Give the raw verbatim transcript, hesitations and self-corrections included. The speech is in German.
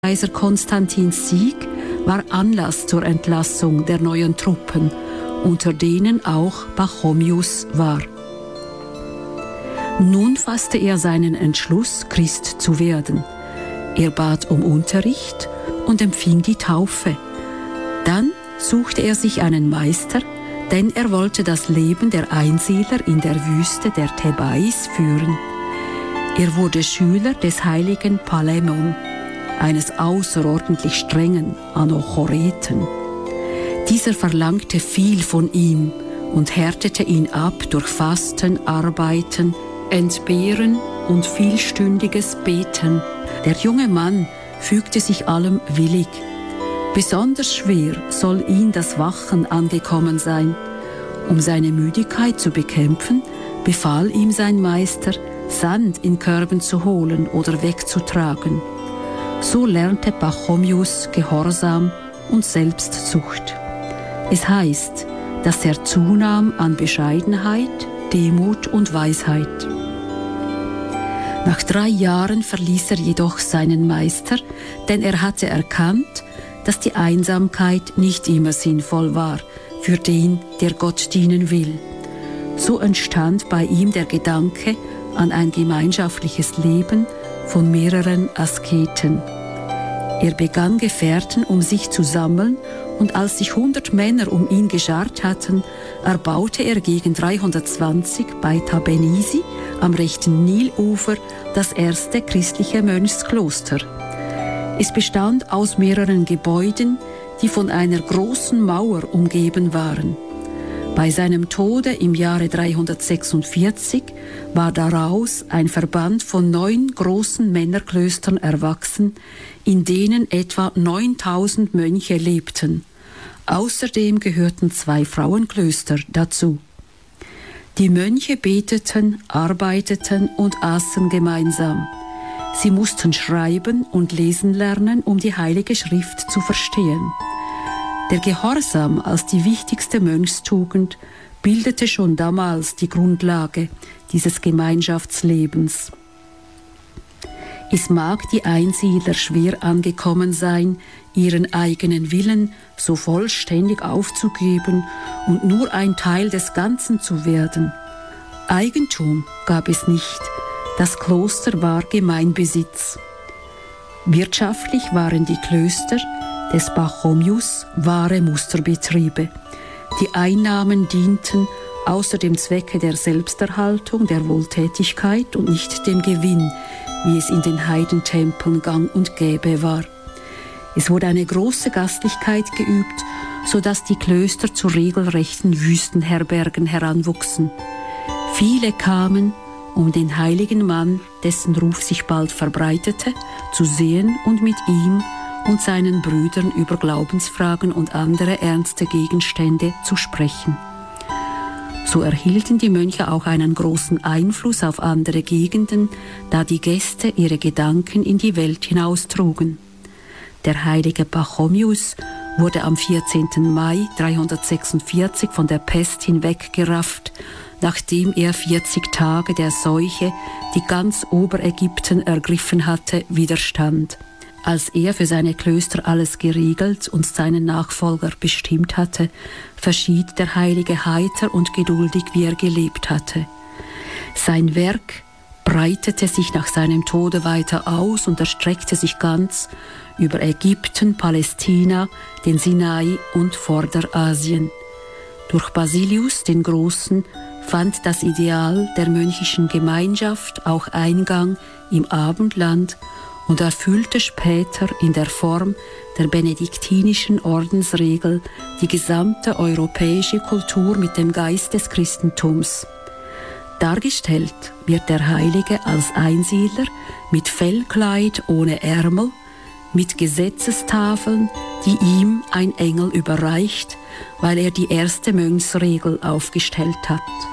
Kaiser Konstantins Sieg war Anlass zur Entlassung der neuen Truppen, unter denen auch Pachomius war. Nun fasste er seinen Entschluss, Christ zu werden. Er bat um Unterricht und empfing die Taufe. Dann suchte er sich einen Meister, denn er wollte das Leben der Einsiedler in der Wüste der Thebais führen. Er wurde Schüler des heiligen Palämon, eines außerordentlich strengen Anachoreten. Dieser verlangte viel von ihm und härtete ihn ab durch Fasten, Arbeiten, Entbehren und vielstündiges Beten. Der junge Mann fügte sich allem willig. Besonders schwer soll ihn das Wachen angekommen sein. Um seine Müdigkeit zu bekämpfen, befahl ihm sein Meister, Sand in Körben zu holen oder wegzutragen. So lernte Pachomius Gehorsam und Selbstzucht. Es heißt, dass er zunahm an Bescheidenheit, Demut und Weisheit. Nach drei Jahren verließ er jedoch seinen Meister, denn er hatte erkannt, dass die Einsamkeit nicht immer sinnvoll war für den, der Gott dienen will. So entstand bei ihm der Gedanke an ein gemeinschaftliches Leben von mehreren Asketen. Er begann Gefährten um sich zu sammeln, und als sich hundert Männer um ihn geschart hatten, erbaute er gegen dreihundertzwanzig bei Tabenisi am rechten Nilufer das erste christliche Mönchskloster. Es bestand aus mehreren Gebäuden, die von einer großen Mauer umgeben waren. Bei seinem Tode im Jahre dreihundertsechsundvierzig war daraus ein Verband von neun großen Männerklöstern erwachsen, in denen etwa neuntausend Mönche lebten. Außerdem gehörten zwei Frauenklöster dazu. Die Mönche beteten, arbeiteten und aßen gemeinsam. Sie mussten schreiben und lesen lernen, um die Heilige Schrift zu verstehen. Der Gehorsam als die wichtigste Mönchstugend bildete schon damals die Grundlage dieses Gemeinschaftslebens. Es mag die Einsiedler schwer angekommen sein, ihren eigenen Willen so vollständig aufzugeben und nur ein Teil des Ganzen zu werden. Eigentum gab es nicht, das Kloster war Gemeinbesitz. Wirtschaftlich waren die Klöster des Pachomius wahre Musterbetriebe. Die Einnahmen dienten außer dem Zwecke der Selbsterhaltung, der Wohltätigkeit und nicht dem Gewinn, wie es in den Heidentempeln gang und gäbe war. Es wurde eine große Gastlichkeit geübt, sodass die Klöster zu regelrechten Wüstenherbergen heranwuchsen. Viele kamen, um den heiligen Mann, dessen Ruf sich bald verbreitete, zu sehen und mit ihm und seinen Brüdern über Glaubensfragen und andere ernste Gegenstände zu sprechen. So erhielten die Mönche auch einen großen Einfluss auf andere Gegenden, da die Gäste ihre Gedanken in die Welt hinaustrugen. Der heilige Pachomius wurde am vierzehnten Mai dreihundertsechsundvierzig von der Pest hinweggerafft, nachdem er vierzig Tage der Seuche, die ganz Oberägypten ergriffen hatte, widerstand. Als er für seine Klöster alles geregelt und seinen Nachfolger bestimmt hatte, verschied der Heilige heiter und geduldig, wie er gelebt hatte. Sein Werk breitete sich nach seinem Tode weiter aus und erstreckte sich ganz über Ägypten, Palästina, den Sinai und Vorderasien. Durch Basilius den Großen fand das Ideal der mönchischen Gemeinschaft auch Eingang im Abendland und erfüllte später in der Form der benediktinischen Ordensregel die gesamte europäische Kultur mit dem Geist des Christentums. Dargestellt wird der Heilige als Einsiedler mit Fellkleid ohne Ärmel, mit Gesetzestafeln, die ihm ein Engel überreicht, weil er die erste Mönchsregel aufgestellt hat.